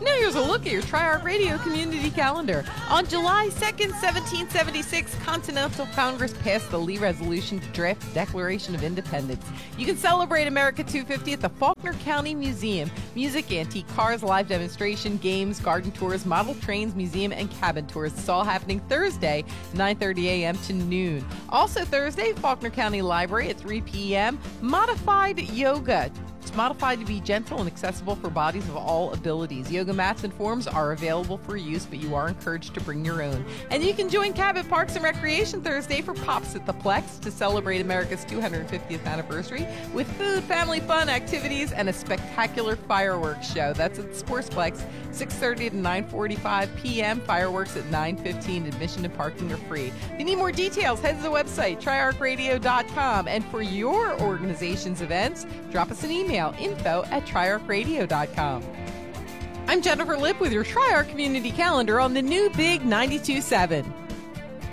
Now here's a look at your Tri-Arc Radio community calendar. On July 2nd, 1776, Continental Congress passed the Lee Resolution to draft the Declaration of Independence. You can celebrate America 250 at the Faulkner County Museum. Music, antique cars, live demonstration, games, garden tours, model trains, museum, and cabin tours. It's all happening Thursday, 9:30 a.m. to noon. Also Thursday, Faulkner County Library at 3 p.m. Modified yoga. It's modified to be gentle and accessible for bodies of all abilities. Yoga mats and forms are available for use, but you are encouraged to bring your own. And you can join Cabot Parks and Recreation Thursday for Pops at the Plex to celebrate America's 250th anniversary with food, family fun, activities, and a spectacular fireworks show. That's at Sportsplex, 6:30 to 9:45 p.m. Fireworks at 9:15. Admission and parking are free. If you need more details, head to the website, triarcradio.com. And for your organization's events, drop us an email, info@triarcradio.com. I'm Jennifer Lipp with your Tri-Arc Community Calendar on the new Big 92.7.